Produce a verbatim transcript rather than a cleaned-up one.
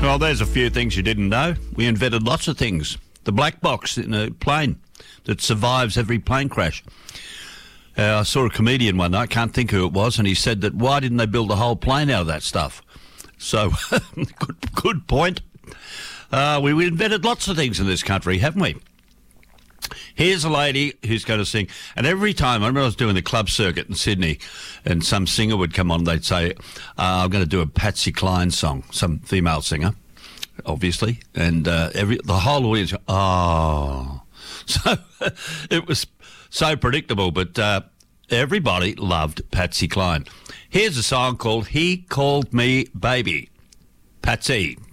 Well, there's a few things you didn't know. We invented lots of things. The black box in a plane that survives every plane crash. Uh, I saw a comedian one night, can't think who it was, and he said that why didn't they build a whole plane out of that stuff? So, good, good point. Uh, we, we invented lots of things in this country, haven't we? Here's a lady who's going to sing. And every time, I remember I was doing the club circuit in Sydney, and some singer would come on, they'd say, uh, I'm going to do a Patsy Cline song, some female singer, obviously. And uh, every the whole audience, oh. So it was so predictable, but uh, everybody loved Patsy Cline. Here's a song called He Called Me Baby. Patsy.